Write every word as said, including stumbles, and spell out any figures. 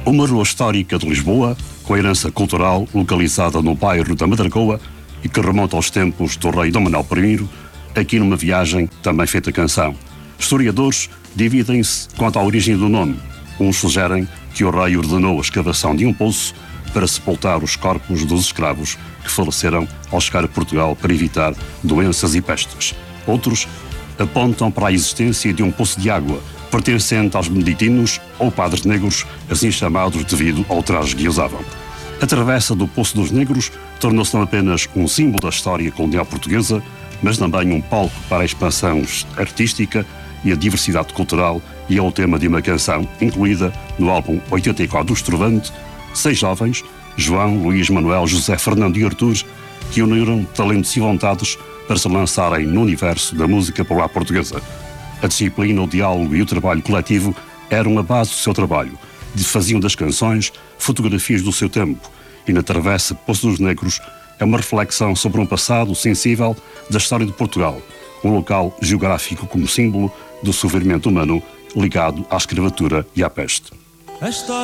Uma rua histórica de Lisboa, com herança cultural, localizada no bairro da Madragoa e que remonta aos tempos do rei Dom Manuel I, aqui numa viagem também feita canção. Historiadores dividem-se quanto à origem do nome. Uns sugerem que o rei ordenou a escavação de um poço para sepultar os corpos dos escravos que faleceram ao chegar a Portugal para evitar doenças e pestes. Outros apontam para a existência de um poço de água pertencente aos beneditinos ou padres negros, assim chamados devido ao traje que usavam. A travessa do Poço dos Negros tornou-se não apenas um símbolo da história colonial portuguesa, mas também um palco para a expansão artística e a diversidade cultural, e é o tema de uma canção incluída no álbum oitenta e quatro do Estrovante, seis jovens, João, Luís, Manuel, José, Fernando e Artur, que uniram talentos e vontades para se lançarem no universo da música popular portuguesa. A disciplina, o diálogo e o trabalho coletivo eram a base do seu trabalho. Faziam das canções fotografias do seu tempo, e na travessa Poço dos Negros é uma reflexão sobre um passado sensível da história de Portugal, um local geográfico como símbolo do sofrimento humano ligado à escravatura e à peste.